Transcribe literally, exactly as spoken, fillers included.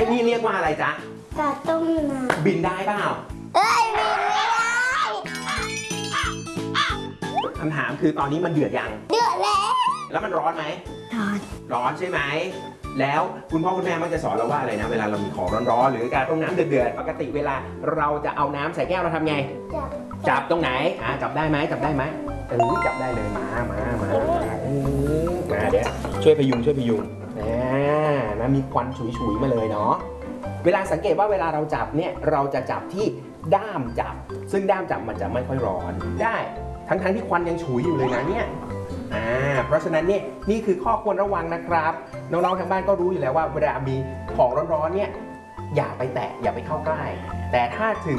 นี่เรียกว่าอะไรจ๊ะกาต้มน้ำบินได้เปล่าเอ้ยบินไม่ได้คำถามคือตอนนี้มันเดือดยังเดือดแล้วแล้วมันร้อนไหมร้อนร้อนใช่ไหมแล้วคุณพ่อคุณแม่มักจะสอนเราว่าอะไรนะเวลาเรามีของร้อนๆหรือการต้มน้ำเดือดๆปกติเวลาเราจะเอาน้ำใส่แก้วเราทำไงจับจับตรงไหนอ่าจับได้ไหมจับได้ไหมเออจับได้เลยมามามามาเดี๋ยวช่วยพยุงช่วยพยุงอ่านะมีควันฉุยๆมาเลยเนาะเวลาสังเกตว่าเวลาเราจับเนี่ยเราจะจับที่ด้ามจับซึ่งด้ามจับมันจะไม่ค่อยร้อนได้ทั้งๆที่ควันยังฉุยอยู่เลยนะเนี่ยอ่าเพราะฉะนั้นเนี่ยนี่คือข้อควรระวังนะครับน้องๆทางบ้านก็รู้อยู่แล้วว่าเวลามีของร้อนๆเนี่ยอย่าไปแตะอย่าไปเข้าใกล้แต่ถ้าถึง